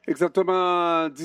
Exactement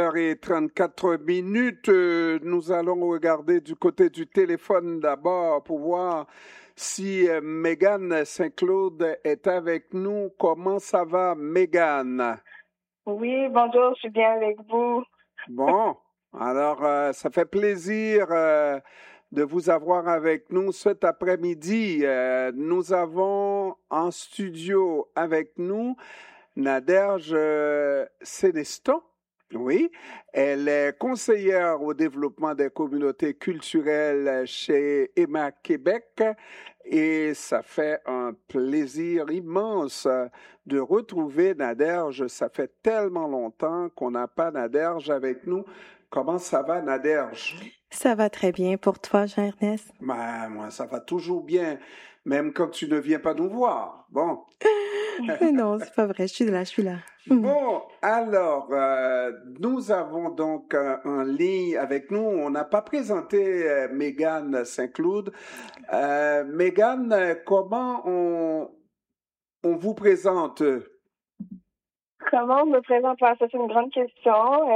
17h34. Nous allons regarder du côté du téléphone d'abord pour voir si Mégane Saint-Claude est avec nous. Comment ça va, Mégane? Oui, bonjour, je suis bien avec vous. Bon, alors ça fait plaisir de vous avoir avec nous cet après-midi. Nous avons en studio avec nous Nadège Célestin. Oui, elle est conseillère au développement des communautés culturelles chez EMA Québec et ça fait un plaisir immense de retrouver Nadège. Ça fait tellement longtemps qu'on n'a pas Nadège avec nous. Comment ça va, Nadège? Ça va très bien pour toi, Jean-Ernest? Ben, moi, ça va toujours bien, même quand tu ne viens pas nous voir. Bon. Non, c'est pas vrai, je suis là. Bon, alors, nous avons donc en ligne avec nous, on n'a pas présenté Mégane Saint-Claude. Mégane, comment on vous présente? Comment on me présente? Ça, c'est une grande question.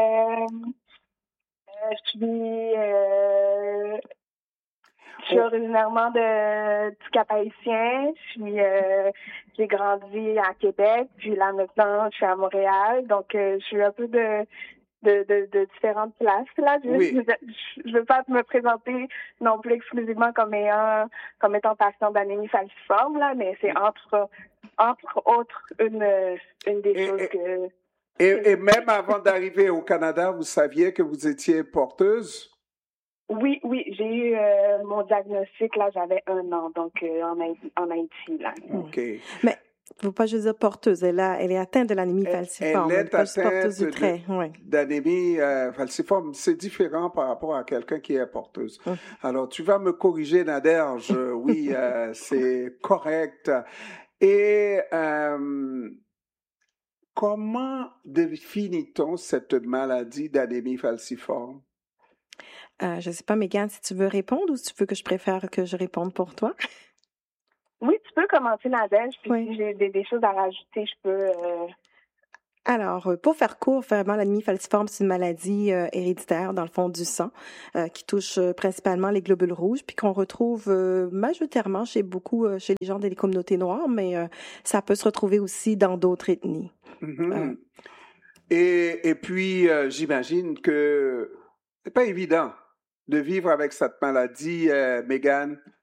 Je suis originairement du Cap-Haïtien. J'ai grandi à Québec, puis là maintenant je suis à Montréal. Donc je suis un peu de différentes places là. Je veux pas me présenter non plus exclusivement comme étant patient d'anémie falciforme là, mais c'est entre autres une des choses que. Et même avant d'arriver au Canada, vous saviez que vous étiez porteuse? Oui, j'ai eu mon diagnostic, là, j'avais 1 an, donc en Haïti, là. OK. Mais il ne faut pas juste dire porteuse, elle est atteinte de l'anémie falciforme. Elle est atteinte d'anémie falciforme. C'est différent par rapport à quelqu'un qui est porteuse. Alors, tu vas me corriger, Nadège. Oui, c'est correct. Et comment définit-on cette maladie d'anémie falciforme? Je ne sais pas, Mégane, si tu veux répondre ou si tu veux que je préfère que je réponde pour toi. Oui, tu peux commencer, Nadège, puis si j'ai des choses à rajouter, je peux... Alors, pour faire court, vraiment, l'anémie falciforme, c'est une maladie héréditaire dans le fond du sang qui touche principalement les globules rouges, puis qu'on retrouve majoritairement chez les gens des communautés noires, mais ça peut se retrouver aussi dans d'autres ethnies. Mm-hmm. Et puis, j'imagine que c'est pas évident de vivre avec cette maladie, Mégane.